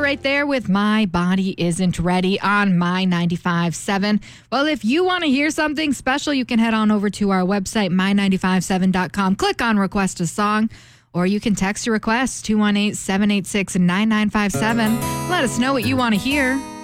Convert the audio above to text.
right there with My Body Isn't Ready on My 95.7. Well, if you want to hear something special, you can head on over to our website, my957.com. Click on Request a Song, or you can text your request, 218-786-9957. Let us know what you want to hear.